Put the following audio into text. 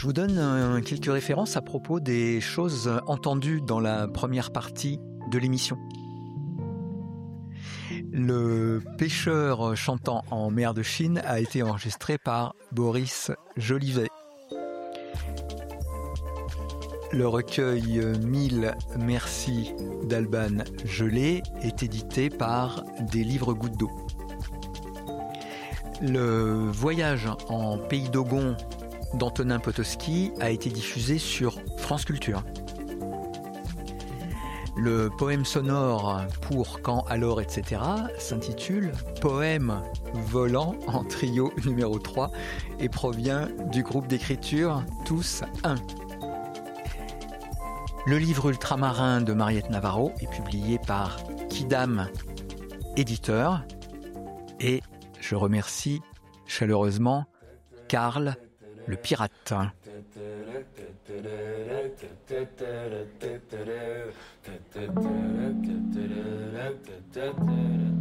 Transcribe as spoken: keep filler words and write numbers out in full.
Je vous donne euh, quelques références à propos des choses entendues dans la première partie de l'émission. Le pêcheur chantant en mer de Chine a été enregistré par Boris Jolivet. Le recueil Mille merci d'Alban Gelé est édité par Des livres gouttes d'eau. Le voyage en pays d'Ogon d'Antonin Potocki a été diffusé sur France Culture. Le poème sonore pour Quand, alors, et cetera s'intitule Poème volant en trio numéro trois et provient du groupe d'écriture Tous un. Le livre ultramarin de Mariette Navarro est publié par Kidam Éditeur et je remercie chaleureusement Karl le pirate.